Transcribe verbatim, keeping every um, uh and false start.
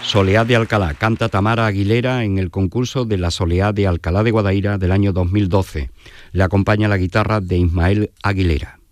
Soleá de Alcalá, canta Tamara Aguilera en el concurso de la Soleá de Alcalá de Guadaira del año dos mil doce. Le acompaña la guitarra de Ismael Aguilera.